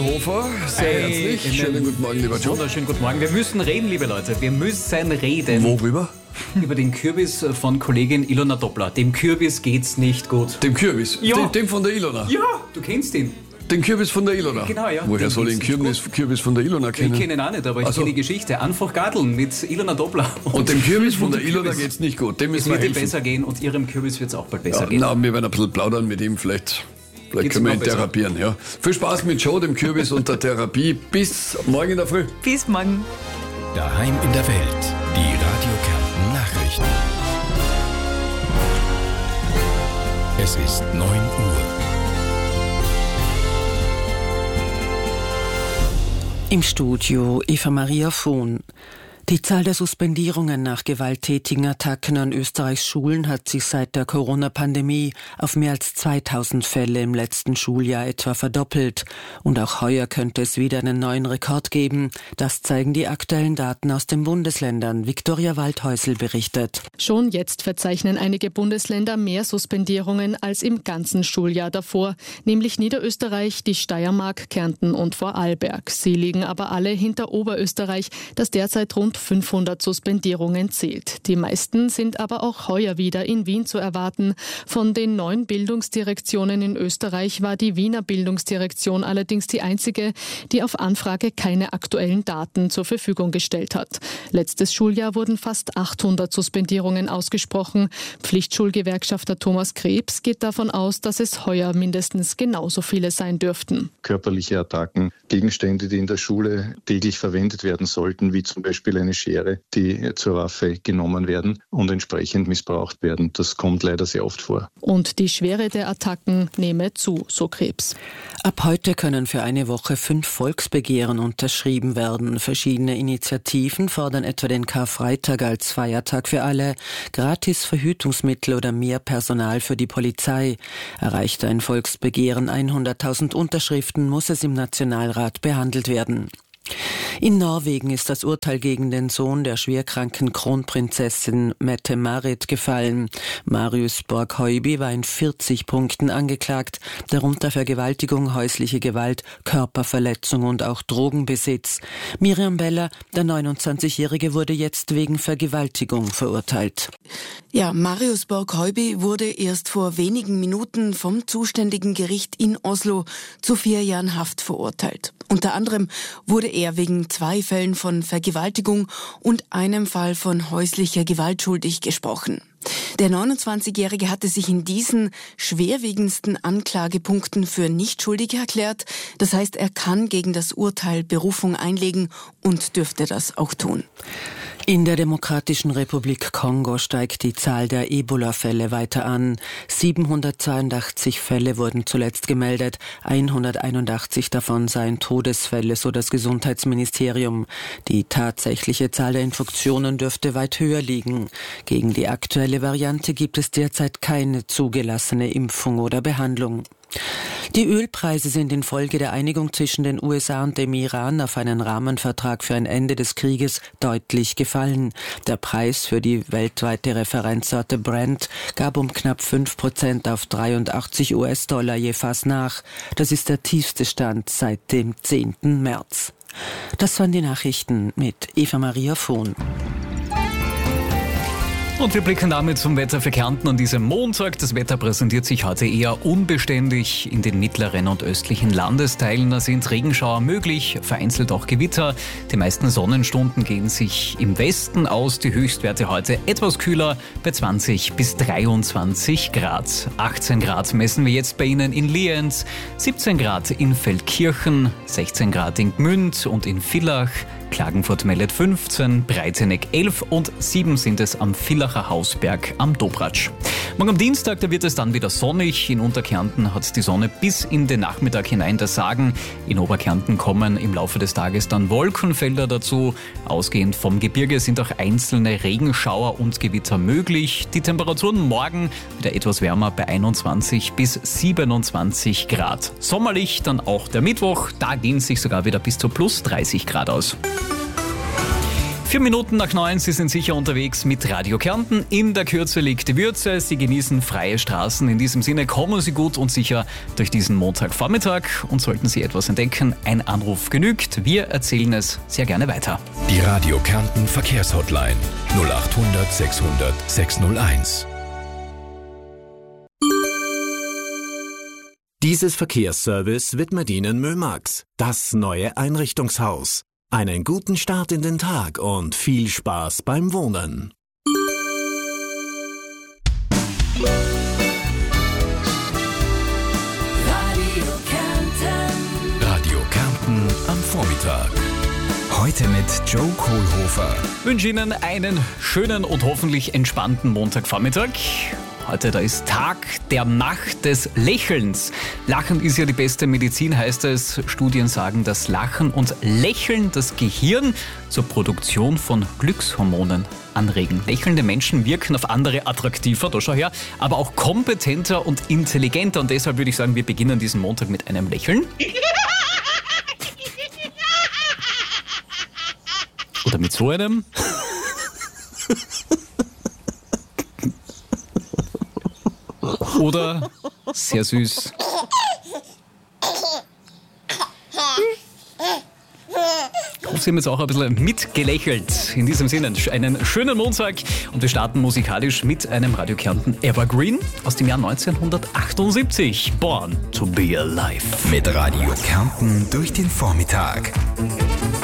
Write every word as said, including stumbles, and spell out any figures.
Hofer, sehr Hey, herzlich. Schönen guten Morgen, lieber Joe. Wunderschönen guten Morgen. Wir müssen reden, liebe Leute. Wir müssen reden. Worüber? Über den Kürbis von Kollegin Ilona Doppler. Dem Kürbis geht's nicht gut. Dem Kürbis? Ja. Dem, dem von der Ilona? Ja, du kennst ihn. Den Kürbis von der Ilona? Genau, ja. Woher Den soll ich den geht's Kürbis, Kürbis von der Ilona kennen? Ich kenne ihn auch nicht, aber ich Ach so. kenne die Geschichte. Einfach Garteln mit Ilona Doppler. Und dem Kürbis von der dem Ilona Kürbis. geht's nicht gut. Dem Es müssen wir wird ihm helfen. besser gehen und ihrem Kürbis wird es auch bald besser Ja, gehen. na, wir werden ein bisschen plaudern mit ihm. Vielleicht, vielleicht Geht's können wir ihm ihn noch besser? therapieren. Ja. Viel Spaß mit Joe, dem Kürbis und der Therapie. Bis morgen in der Früh. Bis morgen. Daheim in der Welt. Die Radio Kärnten Nachrichten. Es ist neun Uhr. Im Studio Eva Maria Vohn. Die Zahl der Suspendierungen nach gewalttätigen Attacken an Österreichs Schulen hat sich seit der Corona-Pandemie auf mehr als zweitausend Fälle im letzten Schuljahr etwa verdoppelt. Und auch heuer könnte es wieder einen neuen Rekord geben. Das zeigen die aktuellen Daten aus den Bundesländern. Viktoria Waldhäusl berichtet. Schon jetzt verzeichnen einige Bundesländer mehr Suspendierungen als im ganzen Schuljahr davor, nämlich Niederösterreich, die Steiermark, Kärnten und Vorarlberg. Sie liegen aber alle hinter Oberösterreich, das derzeit rund fünfhundert Suspendierungen zählt. Die meisten sind aber auch heuer wieder in Wien zu erwarten. Von den neun Bildungsdirektionen in Österreich war die Wiener Bildungsdirektion allerdings die einzige, die auf Anfrage keine aktuellen Daten zur Verfügung gestellt hat. Letztes Schuljahr wurden fast achthundert Suspendierungen ausgesprochen. Pflichtschulgewerkschafter Thomas Krebs geht davon aus, dass es heuer mindestens genauso viele sein dürften. Körperliche Attacken, Gegenstände, die in der Schule täglich verwendet werden sollten, wie zum Beispiel eine Schere, die zur Waffe genommen werden und entsprechend missbraucht werden. Das kommt leider sehr oft vor. Und die Schwere der Attacken nehme zu, so Krebs. Ab heute können für eine Woche fünf Volksbegehren unterschrieben werden. Verschiedene Initiativen fordern etwa den Karfreitag als Feiertag für alle, gratis Verhütungsmittel oder mehr Personal für die Polizei. Erreicht ein Volksbegehren hunderttausend Unterschriften, muss es im Nationalrat behandelt werden. In Norwegen ist das Urteil gegen den Sohn der schwerkranken Kronprinzessin Mette-Marit gefallen. Marius Borg-Heuby war in vierzig Punkten angeklagt, darunter Vergewaltigung, häusliche Gewalt, Körperverletzung und auch Drogenbesitz. Miriam Beller, der neunundzwanzigjährige, wurde jetzt wegen Vergewaltigung verurteilt. Ja, Marius Borg-Heuby wurde erst vor wenigen Minuten vom zuständigen Gericht in Oslo zu vier Jahren Haft verurteilt. Unter anderem wurde er wegen zwei Fällen von Vergewaltigung und einem Fall von häuslicher Gewalt schuldig gesprochen. Der neunundzwanzigjährige hatte sich in diesen schwerwiegendsten Anklagepunkten für nicht schuldig erklärt. Das heißt, er kann gegen das Urteil Berufung einlegen und dürfte das auch tun. In der Demokratischen Republik Kongo steigt die Zahl der Ebola-Fälle weiter an. siebenhundertzweiundachtzig Fälle wurden zuletzt gemeldet, hunderteinundachtzig davon seien Todesfälle, so das Gesundheitsministerium. Die tatsächliche Zahl der Infektionen dürfte weit höher liegen. Gegen die aktuelle Variante gibt es derzeit keine zugelassene Impfung oder Behandlung. Die Ölpreise sind infolge der Einigung zwischen den U S A und dem Iran auf einen Rahmenvertrag für ein Ende des Krieges deutlich gefallen. Der Preis für die weltweite Referenzsorte Brent gab um knapp fünf Prozent auf dreiundachtzig US-Dollar je Fass nach. Das ist der tiefste Stand seit dem zehnten März. Das waren die Nachrichten mit Eva Maria Vohn. Und wir blicken damit zum Wetter für Kärnten an diesem Montag. Das Wetter präsentiert sich heute eher unbeständig. In den mittleren und östlichen Landesteilen da sind Regenschauer möglich, vereinzelt auch Gewitter. Die meisten Sonnenstunden gehen sich im Westen aus. Die Höchstwerte heute etwas kühler bei zwanzig bis dreiundzwanzig Grad. achtzehn Grad messen wir jetzt bei Ihnen in Lienz, siebzehn Grad in Feldkirchen, sechzehn Grad in Gmünd und in Villach. Klagenfurt meldet fünfzehn, Breiteneck elf und sieben sind es am Villacher Hausberg am Dobratsch. Morgen am Dienstag, da wird es dann wieder sonnig. In Unterkärnten hat die Sonne bis in den Nachmittag hinein das Sagen. In Oberkärnten kommen im Laufe des Tages dann Wolkenfelder dazu. Ausgehend vom Gebirge sind auch einzelne Regenschauer und Gewitter möglich. Die Temperaturen morgen wieder etwas wärmer bei einundzwanzig bis siebenundzwanzig Grad. Sommerlich dann auch der Mittwoch, da gehen sich sogar wieder bis zu plus dreißig Grad aus. Vier Minuten nach neun, Sie sind sicher unterwegs mit Radio Kärnten. In der Kürze liegt die Würze. Sie genießen freie Straßen. In diesem Sinne kommen Sie gut und sicher durch diesen Montagvormittag. Und sollten Sie etwas entdecken, ein Anruf genügt. Wir erzählen es sehr gerne weiter. Die Radio Kärnten Verkehrshotline null acht hundert sechshundert sechshunderteins. Dieses Verkehrsservice widmet Ihnen Mömax, das neue Einrichtungshaus. Einen guten Start in den Tag und viel Spaß beim Wohnen. Radio Kärnten. Radio Kärnten am Vormittag. Heute mit Joe Kohlhofer. Ich wünsche Ihnen einen schönen und hoffentlich entspannten Montagvormittag. Heute, da ist Tag der Macht des Lächelns. Lachen ist ja die beste Medizin, heißt es. Studien sagen, dass Lachen und Lächeln das Gehirn zur Produktion von Glückshormonen anregen. Lächelnde Menschen wirken auf andere attraktiver, da schau her, aber auch kompetenter und intelligenter. Und deshalb würde ich sagen, wir beginnen diesen Montag mit einem Lächeln. Oder mit so einem. Oder sehr süß. Ich hoffe, Sie haben jetzt auch ein bisschen mitgelächelt. In diesem Sinne einen schönen Montag und wir starten musikalisch mit einem Radio Kärnten Evergreen aus dem Jahr neunzehnhundertachtundsiebzig. Born to be Alive. Mit Radio Kärnten durch den Vormittag.